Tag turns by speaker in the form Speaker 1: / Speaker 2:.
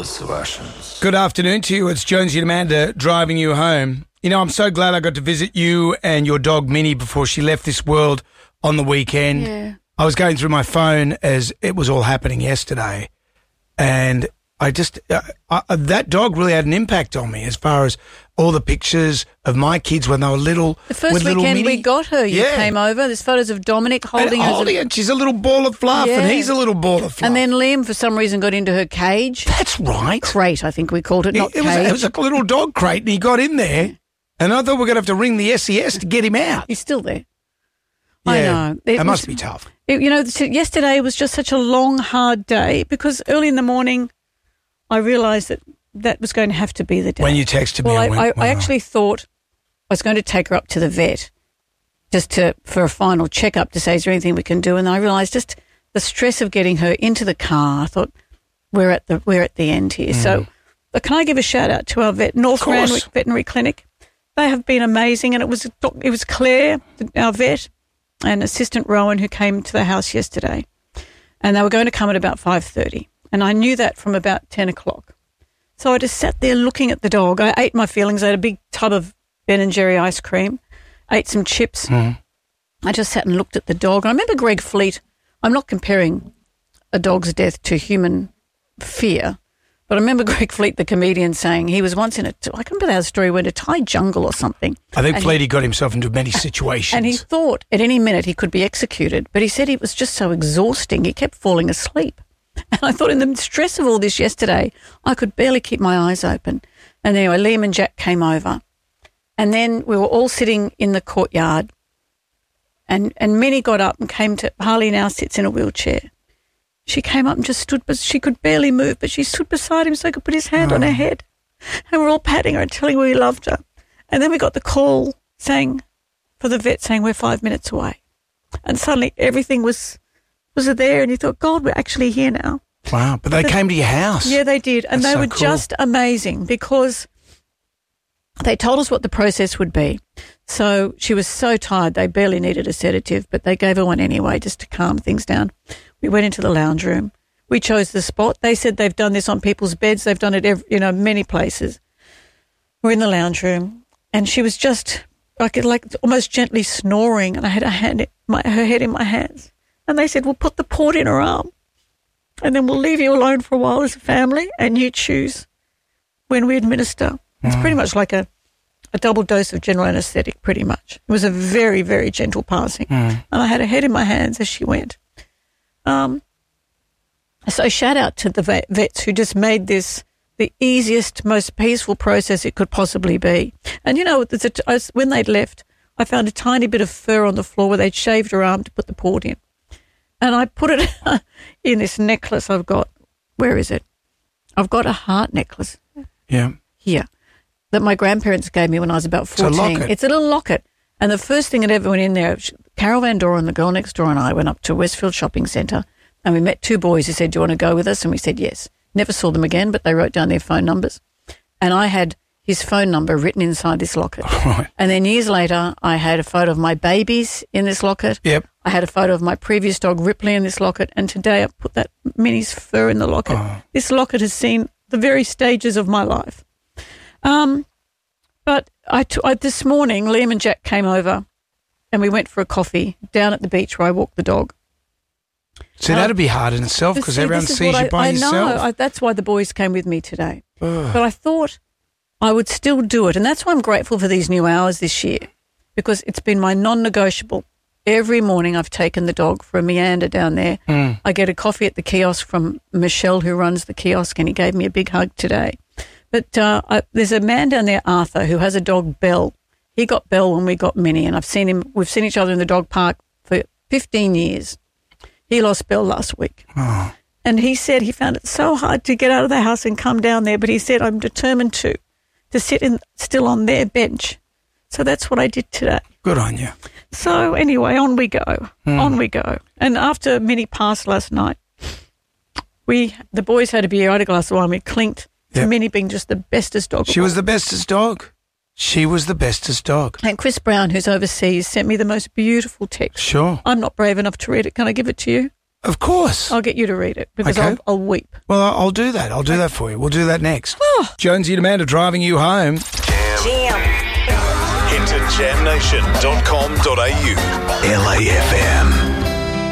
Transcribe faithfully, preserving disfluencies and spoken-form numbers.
Speaker 1: Russians.
Speaker 2: Good afternoon to you. It's Jonesy and Amanda driving you home. You know, I'm so glad I got to visit you and your dog Minnie before she left this world on the weekend.
Speaker 3: Yeah.
Speaker 2: I was going through my phone as it was all happening yesterday, and I just uh, I, that dog really had an impact on me as far as all the pictures of my kids when they were little.
Speaker 3: The first
Speaker 2: with little
Speaker 3: weekend
Speaker 2: Minnie.
Speaker 3: we got her, you
Speaker 2: Yeah.
Speaker 3: came over. There's photos of Dominic holding
Speaker 2: and
Speaker 3: her. as a-
Speaker 2: holding it. She's a little ball of fluff,
Speaker 3: Yeah.
Speaker 2: and he's a little ball of fluff.
Speaker 3: And then Liam, for some reason, got into her cage.
Speaker 2: That's right.
Speaker 3: Crate, I think we called it, not
Speaker 2: it, it, was,
Speaker 3: cage.
Speaker 2: it was a little dog crate, and he got in there, and I thought we were going to have to ring the S E S to get him out.
Speaker 3: He's still there.
Speaker 2: Yeah,
Speaker 3: I know. It
Speaker 2: that
Speaker 3: was-
Speaker 2: must be tough.
Speaker 3: It, you know, t- yesterday was just such a long, hard day because early in the morning I realised that that was going to have to be the day.
Speaker 2: When you texted me,
Speaker 3: well,
Speaker 2: I,
Speaker 3: I,
Speaker 2: went,
Speaker 3: I,
Speaker 2: wow.
Speaker 3: I actually thought I was going to take her up to the vet just to for a final checkup to say, is there anything we can do? And I realised just the stress of getting her into the car. I thought, we're at the we're at the end here. Mm. So but can I give a shout out to our vet, North Randwick Veterinary Clinic? They have been amazing, and it was it was Claire, our vet, and Assistant Rowan who came to the house yesterday, and they were going to come at about five thirty, and I knew that from about ten o'clock. So I just sat there looking at the dog. I ate my feelings. I had a big tub of Ben and Jerry ice cream, ate some chips.
Speaker 2: Mm.
Speaker 3: I just sat and looked at the dog. I remember Greg Fleet. I'm not comparing a dog's death to human fear, but I remember Greg Fleet, the comedian, saying he was once in a, I can't remember that story, went to Thai jungle or something.
Speaker 2: I think
Speaker 3: and
Speaker 2: Fleety
Speaker 3: he,
Speaker 2: got himself into many situations.
Speaker 3: And he thought at any minute he could be executed, but he said it was just so exhausting, he kept falling asleep. And I thought in the stress of all this yesterday, I could barely keep my eyes open. And anyway, Liam and Jack came over, and then we were all sitting in the courtyard, and, and Minnie got up and came to, Harley now sits in a wheelchair. She came up and just stood, but she could barely move, but she stood beside him so he could put his hand oh. on her head. And we're all patting her and telling her we loved her. And then we got the call saying, for the vet saying we're five minutes away. And suddenly everything was was there, and you thought, God, we're actually here now.
Speaker 2: Wow, but they but, came to your house.
Speaker 3: Yeah, they did. And
Speaker 2: That's
Speaker 3: they
Speaker 2: so
Speaker 3: were
Speaker 2: cool.
Speaker 3: just amazing because they told us what the process would be. So she was so tired, they barely needed a sedative, but they gave her one anyway just to calm things down. We went into the lounge room. We chose the spot. They said they've done this on people's beds. They've done it, every, you know, many places. We're in the lounge room, and she was just like, like almost gently snoring, and I had her, hand, my, her head in my hands. And they said, we'll put the port in her arm, and then we'll leave you alone for a while as a family, and you choose when we administer. Mm. It's pretty much like a, a double dose of general anaesthetic, pretty much. It was a very, very gentle passing. Mm. And I had her head in my hands as she went. Um, so shout out to the vet, vets who just made this the easiest, most peaceful process it could possibly be. And, you know, there's a, I, when they'd left, I found a tiny bit of fur on the floor where they'd shaved her arm to put the port in. And I put it in this necklace I've got. Where is it? I've got a heart necklace.
Speaker 2: Yeah.
Speaker 3: Here. That my grandparents gave me when I was about fourteen.
Speaker 2: It's a locket.
Speaker 3: It's a little locket. And the first thing that ever went in there, Carol Van Doren, the girl next door, and I went up to Westfield Shopping Centre, and we met two boys who said, do you want to go with us? And we said yes. Never saw them again, but they wrote down their phone numbers. And I had his phone number written inside this locket.
Speaker 2: Right.
Speaker 3: And then years later, I had a photo of my babies in this locket.
Speaker 2: Yep.
Speaker 3: I had a photo of my previous dog, Ripley, in this locket. And today I put that Minnie's fur in the locket. Oh. This locket has seen the very stages of my life. Um, but I, t- I this morning, Liam and Jack came over, and we went for a coffee down at the beach where I walked the dog.
Speaker 2: So uh, that'd be hard in itself because everyone sees you
Speaker 3: I,
Speaker 2: by
Speaker 3: I
Speaker 2: yourself.
Speaker 3: Know. I, that's why the boys came with me today. Ugh. But I thought I would still do it, and that's why I'm grateful for these new hours this year, because it's been my non-negotiable. Every morning I've taken the dog for a meander down there. Mm. I get a coffee at the kiosk from Michelle, who runs the kiosk, and he gave me a big hug today. But uh, I, there's a man down there, Arthur, who has a dog, Belle. He got Belle when we got Minnie, and I've seen him. We've seen each other in the dog park for fifteen years. He lost Belle last week.
Speaker 2: Oh.
Speaker 3: And he said he found it so hard to get out of the house and come down there, but he said, I'm determined to, to sit in still on their bench. So that's what I did today.
Speaker 2: Good on you.
Speaker 3: So anyway, on we go. Mm. On we go. And after Minnie passed last night, we the boys had a beer, I had a glass of wine, we clinked for yep. Minnie being just the bestest dog.
Speaker 2: She was the bestest dog. She was the bestest dog.
Speaker 3: And Chris Brown, who's overseas, sent me the most beautiful text.
Speaker 2: Sure.
Speaker 3: I'm not brave enough to read it. Can I give it to you?
Speaker 2: Of course.
Speaker 3: I'll get you to read it because
Speaker 2: Okay.
Speaker 3: I'll, I'll weep.
Speaker 2: Well, I'll I'll do that. I'll do that for you. We'll do that next.
Speaker 3: Oh.
Speaker 2: Jonesy and Amanda driving you home.
Speaker 1: Jam. Head to jam nation dot com dot a u. L A F M.